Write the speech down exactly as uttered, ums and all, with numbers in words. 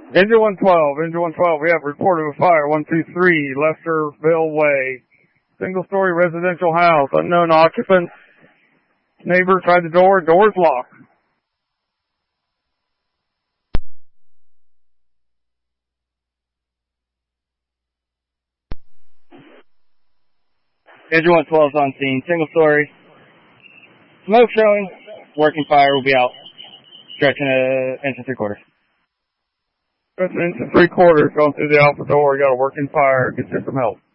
Engine one twelve, Engine one twelve, we have reported a fire, one two three, Lesterville Way. Single-story residential house, unknown occupants. Neighbor tried the door, door's locked. Engine one twelve is on scene, single-story. Smoke showing, working fire will be out. Stretching an inch and three quarters. Stretching an inch and three quarters, going through the alpha door, you got a working fire, get you some help.